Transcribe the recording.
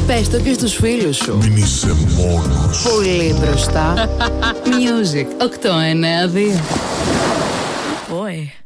Πες το και στους φίλους σου. Μην είσαι μόνος. Πολύ μπροστά. Music 892. Boy.